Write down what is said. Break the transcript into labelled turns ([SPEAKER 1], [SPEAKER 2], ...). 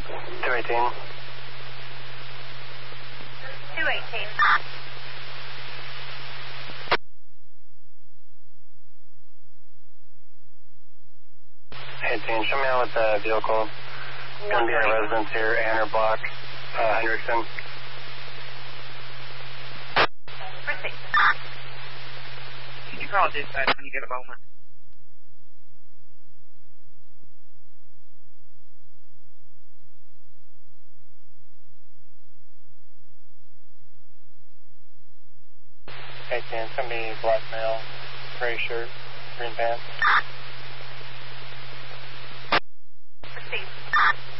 [SPEAKER 1] 218.
[SPEAKER 2] 218.
[SPEAKER 1] 18. Show me out with the vehicle. Going to be a residence here, Anner Block, Hendrickson.
[SPEAKER 2] Proceed.
[SPEAKER 3] Can you call dispatch when you get a moment?
[SPEAKER 1] It's going to be black male, gray shirt, green pants.
[SPEAKER 2] Proceed.